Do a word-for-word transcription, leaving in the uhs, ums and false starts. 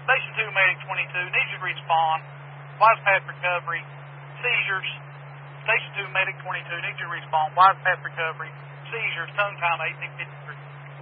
Station two, Medic twenty-two, needs you to respond. Wise path recovery, seizures. Station two, Medic twenty-two, needs you to respond. Wise path recovery, seizures, tongue time eighteen fifty.